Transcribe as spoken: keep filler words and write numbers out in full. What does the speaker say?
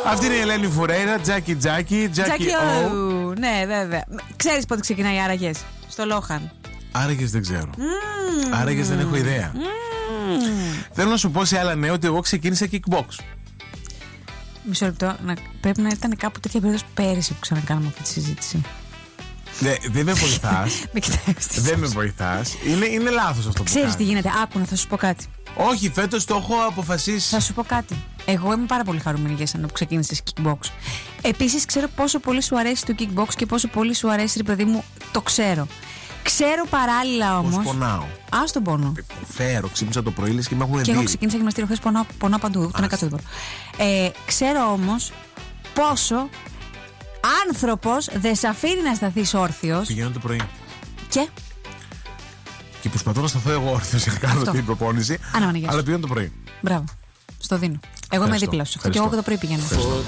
Αυτή είναι η Ελένη Φουρέιρα, Τζάκι Τζάκι, Τζάκι Ο. Ναι, βέβαια. Ξέρεις πότε ξεκινάει άραγες? Στο Λόχαν. Άραγες δεν ξέρω. Mm. Άραγες δεν έχω ιδέα. Mm. Θέλω να σου πω σε άλλα νέα ότι εγώ ξεκίνησα kickbox. Μισό λεπτό. Να, πρέπει να ήταν κάπου τέτοια περίοδος πέρυσι που ξανακάνουμε αυτή τη συζήτηση. Δε, δεν με βοηθάς. Δεν με βοηθάς. Είναι, είναι λάθος αυτό που Ξέρεις κάνεις. τι γίνεται? Άκου να θα σου πω κάτι. Όχι, φέτος το έχω αποφασίσει. Θα σου πω κάτι. Εγώ είμαι πάρα πολύ χαρούμενη για σένα που ξεκίνησες kickbox. Επίσης, ξέρω πόσο πολύ σου αρέσει το kickbox και πόσο πολύ σου αρέσει, ρε παιδί μου, το ξέρω. Ξέρω παράλληλα όμως. Πώς πονάω. Ας τον πόνο. Φέρω, ξύπνησα το πρωί λες και με έχουν δει. Και εγώ ξεκίνησα γυμναστήριο χθες, πονάω, πονάω παντού. Τον εκατό δεν μπορώ. Ε, ξέρω όμως πόσο άνθρωπος δεν σε αφήνει να σταθείς όρθιος. Πηγαίνω το πρωί. Και. Και προσπαθώ να σταθώ εγώ όρθιος για να κάνω Αυτό. την προπόνηση. Αναμανηγές. Αλλά πηγαίνω το πρωί. Μπράβο. Στο δίνω. Εγώ είμαι δίπλα σου. Και εγώ και το πρωί πηγαίνω.